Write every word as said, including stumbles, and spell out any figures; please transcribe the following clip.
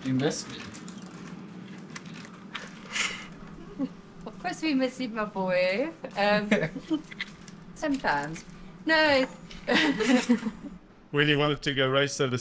investment. Of course we miss you, my boy. Um, sometimes. No. Really wanted to go race at a